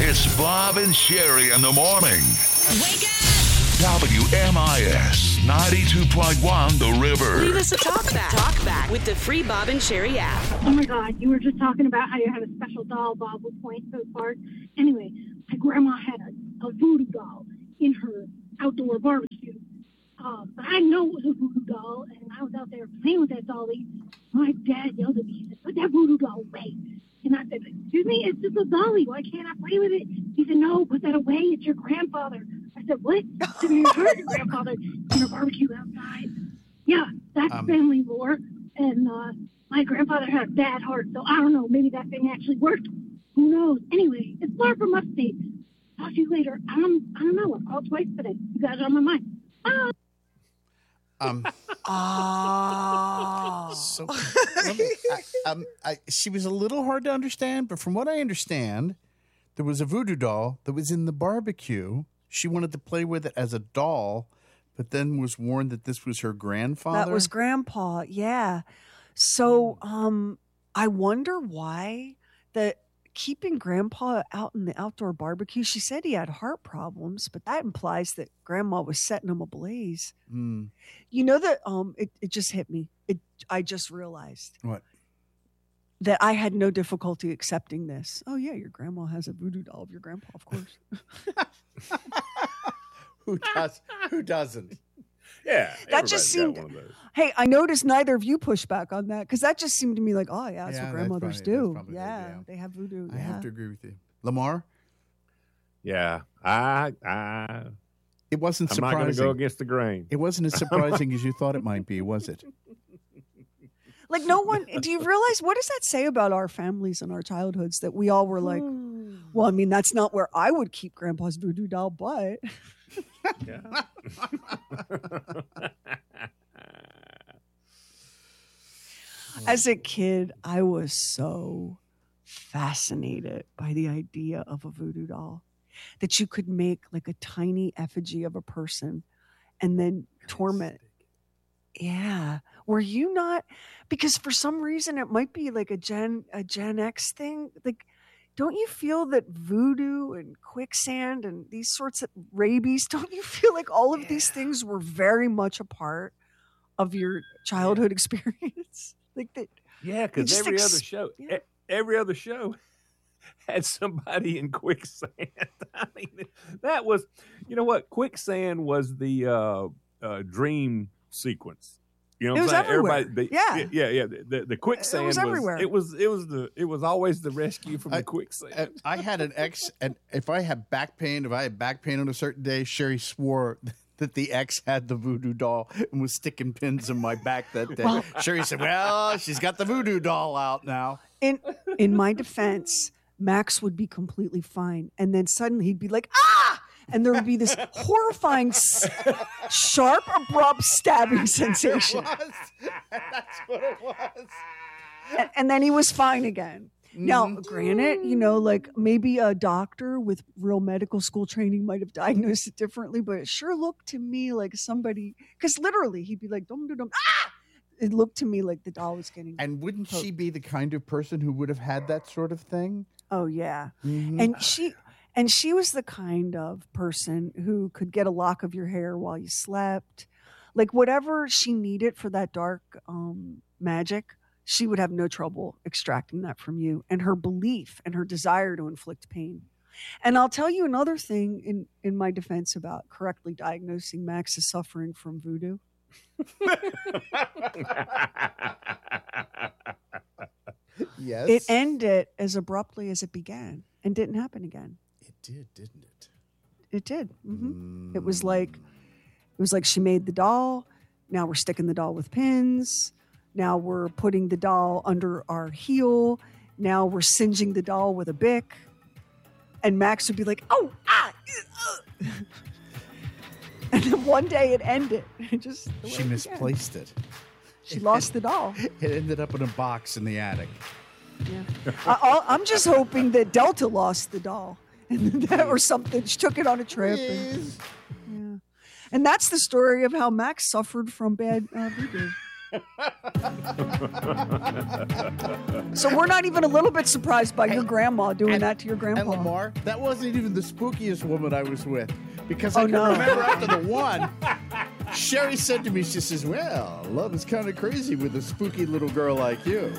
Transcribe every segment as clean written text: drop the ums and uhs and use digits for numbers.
It's Bob and Sherry in the morning. Wake up! WMIS 92.1 The River. Leave us a talk back with the free Bob and Sherry app. Oh my God, you were just talking about how you had a special doll, Bob would point so far. Anyway, my grandma had a voodoo doll in her outdoor barbecue. But I know it was a voodoo doll, and I was out there playing with that dolly. My dad yelled at me, he said, "Put that voodoo doll away." And I said, "Excuse me, it's just a dolly. Why can't I play with it?" He said, "No, put that away. It's your grandfather." I said, "What?" He said, "You heard your grandfather in a barbecue outside." Yeah, that's family lore. And my grandfather had a bad heart, so I don't know. Maybe that thing actually worked. Who knows? Anyway, it's far from upstate. Talk to you later. I don't know. I called twice today. You guys are on my mind. So she was a little hard to understand, but from what I understand, there was a voodoo doll that was in the barbecue. She wanted to play with it as a doll, but then was warned that this was her grandfather. That was Grandpa, yeah. So I wonder why keeping Grandpa out in the outdoor barbecue, she said he had heart problems, but that implies that Grandma was setting him ablaze. Mm. You know that it just hit me. I just realized. What? That I had no difficulty accepting this. Oh, yeah, your grandma has a voodoo doll of your grandpa, of course. Who doesn't? Yeah. That just seemed. Hey, I noticed neither of you pushed back on that because that just seemed to me like, oh, yeah, that's what grandmothers do. Yeah, they have voodoo. I have to agree with you. Lamar? Yeah. It wasn't surprising. I'm not going to go against the grain. It wasn't as surprising as you thought it might be, was it? Like no one, do you realize, what does that say about our families and our childhoods that we all were like, well, I mean, that's not where I would keep Grandpa's voodoo doll, but. Yeah. As a kid, I was so fascinated by the idea of a voodoo doll that you could make like a tiny effigy of a person and then torment. Yeah. Were you not? Because for some reason it might be like a Gen X thing. Like, don't you feel that voodoo and quicksand and these sorts of rabies, don't you feel like all of these things were very much a part of your childhood experience? Like that. Yeah, because every other show had somebody in quicksand. I mean, that was, you know what? Quicksand was the dream sequence. You know, it was everywhere. Yeah. The quicksand was everywhere. It was always the rescue from the quicksand. I had an ex, and if I had back pain on a certain day, Sherry swore that the ex had the voodoo doll and was sticking pins in my back that day. Well, Sherry said, "Well, she's got the voodoo doll out now." In my defense, Max would be completely fine, and then suddenly he'd be like, "Ah!" And there would be this horrifying, sharp, abrupt stabbing sensation. That's what it was. And then he was fine again. Now, granted, you know, like maybe a doctor with real medical school training might have diagnosed it differently, but it sure looked to me like somebody, because literally he'd be like, dum, dum, dum, ah! It looked to me like the doll was getting. And wouldn't she be the kind of person who would have had that sort of thing? Oh, yeah. Mm-hmm. And she was the kind of person who could get a lock of your hair while you slept. Like whatever she needed for that dark magic, she would have no trouble extracting that from you. And her belief and her desire to inflict pain. And I'll tell you another thing in my defense about correctly diagnosing Max's suffering from voodoo. Yes. It ended as abruptly as it began and didn't happen again. It did, didn't it? It did. Mm-hmm. It was like she made the doll. Now we're sticking the doll with pins. Now we're putting the doll under our heel. Now we're singeing the doll with a Bic. And Max would be like, "Oh, ah!" And then one day it ended. She misplaced it. She lost the doll. It ended up in a box in the attic. Yeah. I'm just hoping that Delta lost the doll or something. She took it on a trip. And that's the story of how Max suffered from bad voodoo. So we're not even a little bit surprised by your grandma doing that to your grandpa. And Lamar, that wasn't even the spookiest woman I was with. Because I can no. remember after the one, Sherry said to me, she says, well, love is kind of crazy with a spooky little girl like you.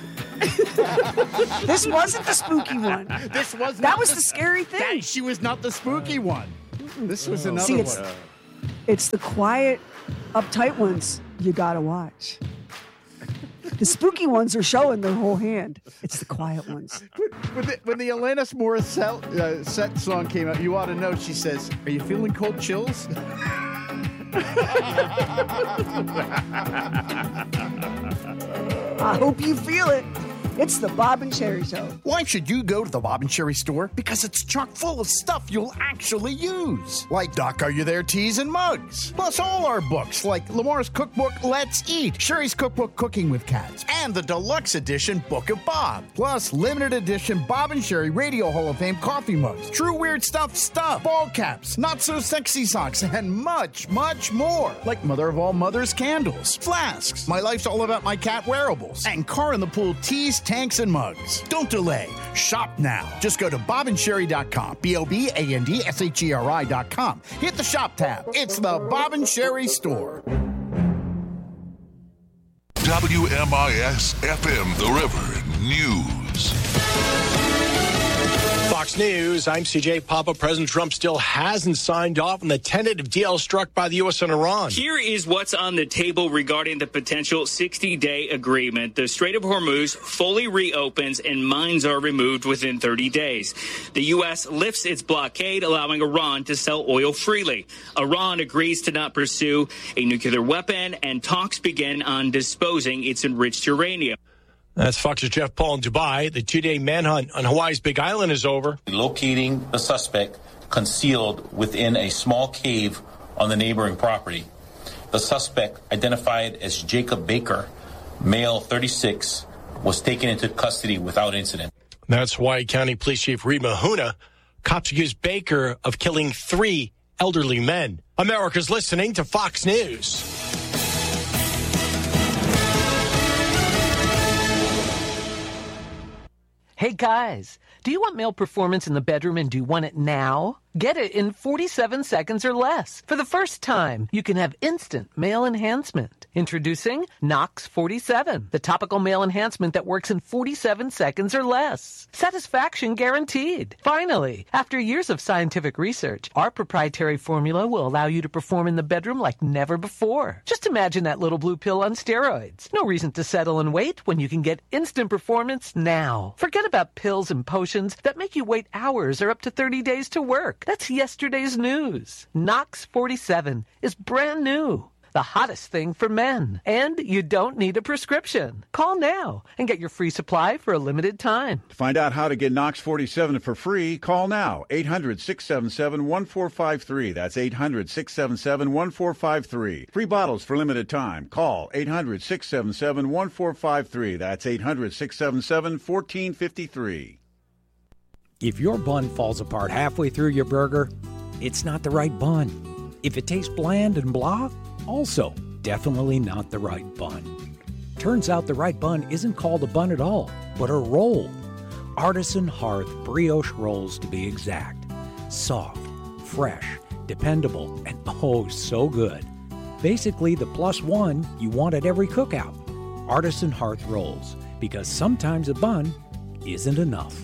This wasn't the spooky one. This was That was the scary thing. She was not the spooky one. This was another See, one. It's the quiet, uptight ones you gotta watch. The spooky ones are showing their whole hand. It's the quiet ones. When the Alanis Morissette set song came out, you ought to know, she says, are you feeling cold chills? I hope you feel it. It's the Bob and Sherry Show. Why should you go to the Bob and Sherry store? Because it's chock full of stuff you'll actually use. Like Doc Are You There teas and mugs. Plus all our books like Lamar's cookbook, Let's Eat, Sherry's cookbook, Cooking with Cats, and the deluxe edition Book of Bob. Plus limited edition Bob and Sherry Radio Hall of Fame coffee mugs, True Weird Stuff, ball caps, Not So Sexy socks, and much, much more. Like Mother of All Mothers candles, flasks, My Life's All About My Cat wearables, and Car in the Pool teas, tanks, and mugs. Don't delay. Shop now. Just go to bobandsherry.com. BOBANDSHERI.com. Hit the shop tab. It's the Bob and Sherry store. WMIS FM The River News. Fox News, I'm CJ Papa. President Trump still hasn't signed off on the tentative deal struck by the U.S. and Iran. Here is what's on the table regarding the potential 60-day agreement. The Strait of Hormuz fully reopens and mines are removed within 30 days. The U.S. lifts its blockade, allowing Iran to sell oil freely. Iran agrees to not pursue a nuclear weapon, and talks begin on disposing its enriched uranium. That's Fox's Jeff Paul in Dubai. The two-day manhunt on Hawaii's Big Island is over. Locating the suspect concealed within a small cave on the neighboring property. The suspect, identified as Jacob Baker, male 36, was taken into custody without incident. That's Hawaii County Police Chief Reed Mahuna. Cops accuse Baker of killing 3 elderly men. America's listening to Fox News. Hey guys, do you want male performance in the bedroom and do you want it now? Get it in 47 seconds or less. For the first time, you can have instant male enhancement. Introducing Nox 47, the topical male enhancement that works in 47 seconds or less. Satisfaction guaranteed. Finally, after years of scientific research, our proprietary formula will allow you to perform in the bedroom like never before. Just imagine that little blue pill on steroids. No reason to settle and wait when you can get instant performance now. Forget about pills and potions that make you wait hours or up to 30 days to work. That's yesterday's news. Nox 47 is brand new. The hottest thing for men. And you don't need a prescription. Call now and get your free supply for a limited time. To find out how to get Nox 47 for free, call now. 800-677-1453. That's 800-677-1453. Free bottles for limited time. Call 800-677-1453. That's 800-677-1453. If your bun falls apart halfway through your burger, it's not the right bun. If it tastes bland and blah, also definitely not the right bun. Turns out the right bun isn't called a bun at all, but a roll. Artisan Hearth brioche rolls, to be exact. Soft, fresh, dependable, and oh so good. Basically the plus one you want at every cookout. Artisan Hearth rolls, because sometimes a bun isn't enough.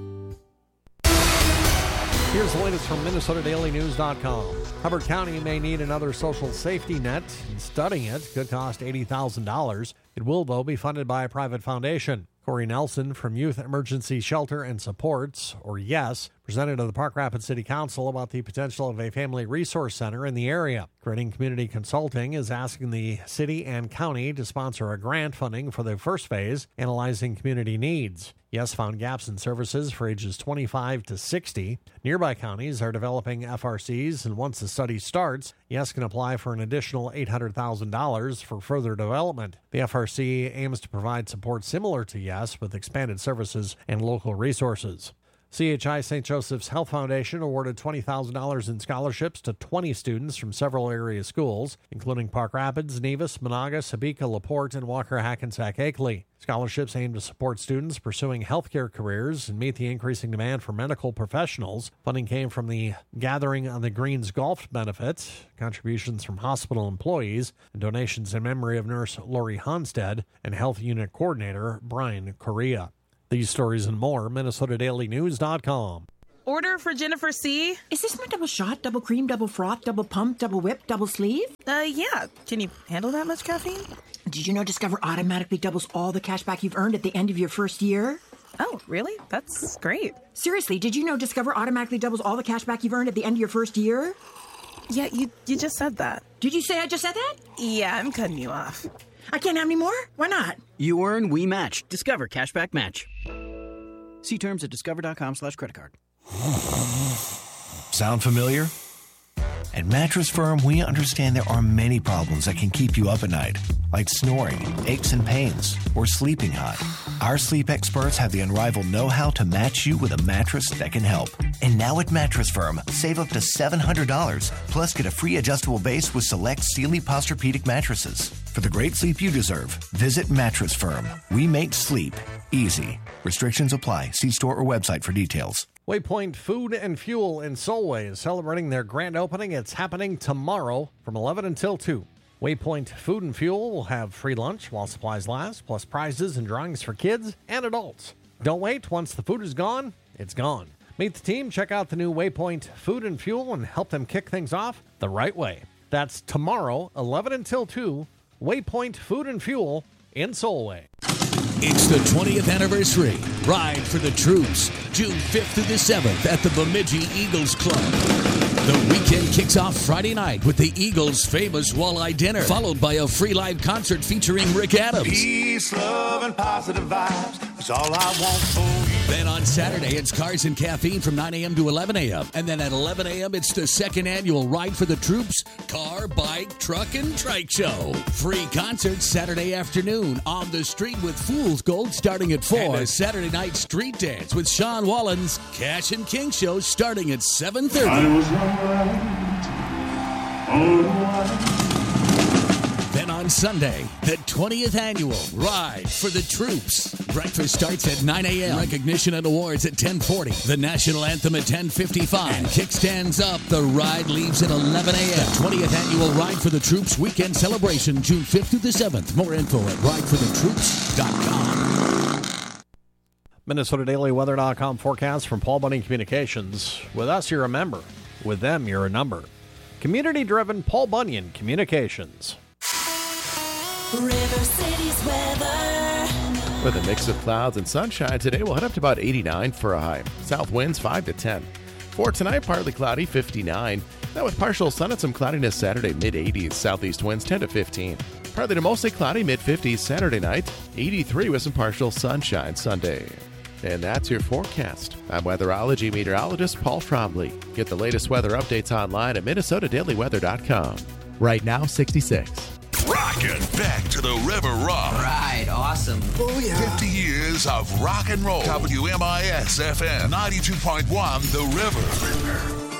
Here's the latest from MinnesotaDailyNews.com. Hubbard County may need another social safety net, and studying it could cost $80,000. It will, though, be funded by a private foundation. Corey Nelson from Youth Emergency Shelter and Supports, or YES, presented to the Park Rapids City Council about the potential of a family resource center in the area. Grading Community Consulting is asking the city and county to sponsor a grant funding for the first phase, analyzing community needs. YES found gaps in services for ages 25 to 60. Nearby counties are developing FRCs, and once the study starts, YES can apply for an additional $800,000 for further development. The FRC aims to provide support similar to YES with expanded services and local resources. CHI St. Joseph's Health Foundation awarded $20,000 in scholarships to 20 students from several area schools, including Park Rapids, Nevis, Monaga, Sabika, LaPorte, and Walker Hackensack Akeley. Scholarships aim to support students pursuing healthcare careers and meet the increasing demand for medical professionals. Funding came from the Gathering on the Greens Golf benefit, contributions from hospital employees, and donations in memory of nurse Lori Honstead and health unit coordinator Brian Correa. These stories and more, MinnesotaDailyNews.com. Order for Jennifer C. Is this my double shot, double cream, double froth, double pump, double whip, double sleeve? Yeah. Can you handle that much caffeine? Did you know Discover automatically doubles all the cash back you've earned at the end of your first year? Oh, really? That's great. Seriously, did you know Discover automatically doubles all the cash back you've earned at the end of your first year? Yeah, you just said that. Did you say I just said that? Yeah, I'm cutting you off. I can't have any more? Why not? You earn, we match. Discover Cashback Match. See terms at discover.com/creditcard. Sound familiar? At Mattress Firm, we understand there are many problems that can keep you up at night, like snoring, aches and pains, or sleeping hot. Our sleep experts have the unrivaled know-how to match you with a mattress that can help. And now at Mattress Firm, save up to $700, plus get a free adjustable base with select Sealy Posturepedic mattresses. For the great sleep you deserve, visit Mattress Firm. We make sleep easy. Restrictions apply. See store or website for details. Waypoint Food and Fuel in Solway is celebrating their grand opening. It's happening tomorrow from 11 until 2. Waypoint Food and Fuel will have free lunch while supplies last, plus prizes and drawings for kids and adults. Don't wait. Once the food is gone, it's gone. Meet the team, check out the new Waypoint Food and Fuel, and help them kick things off the right way. That's tomorrow, 11 until 2, Waypoint Food and Fuel in Solway. It's the 20th anniversary. Ride for the Troops, June 5th through the 7th at the Bemidji Eagles Club. The weekend kicks off Friday night with the Eagles' famous walleye dinner, followed by a free live concert featuring Rick Adams. Peace, love, and positive vibes is all I want for you. Then on Saturday, it's Cars and Caffeine from 9 a.m. to 11 a.m. And then at 11 a.m., it's the second annual Ride for the Troops Car, Bike, Truck, and Trike Show. Free concerts Saturday afternoon on the street with Fool's Gold starting at 4. And a Saturday night street dance with Sean Wallen's Cash and King Show starting at 7:30. Then on Sunday, the 20th annual Ride for the Troops. Breakfast starts at 9 a.m. Recognition and awards at 10:40. The national anthem at 10:55. And kickstands up. The ride leaves at 11 a.m. 20th annual Ride for the Troops weekend celebration, June 5th through the 7th. More info at rideforthetroops.com. MinnesotaDailyWeather.com forecast from Paul Bunyan Communications. With us, you're a member. With them, you're a number. Community-driven Paul Bunyan Communications. River City's weather. With a mix of clouds and sunshine today, we'll head up to about 89 for a high. South winds 5 to 10. For tonight, partly cloudy, 59. Now with partial sun and some cloudiness Saturday, mid-80s. Southeast winds 10 to 15. Partly to mostly cloudy, mid-50s Saturday night. 83 with some partial sunshine Sunday. And that's your forecast. I'm weatherology meteorologist Paul Trombley. Get the latest weather updates online at MinnesotaDailyWeather.com. Right now, 66. Rockin' back to the River Rock. Right, awesome. Oh, yeah. 50 years of rock and roll. WMIS FM 92.1 The River.